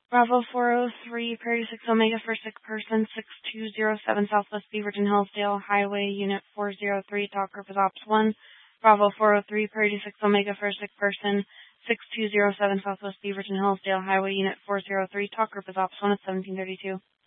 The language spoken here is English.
Bravo 403, Prairie 6 Omega for sick person, 6207 Southwest Beaverton Hillsdale Highway, Unit 403, talk group is Ops 1. Bravo 403, Prairie 6 Omega for sick person, 6207 Southwest Beaverton Hillsdale Highway, Unit 403, talk group is Ops 1 at 1732.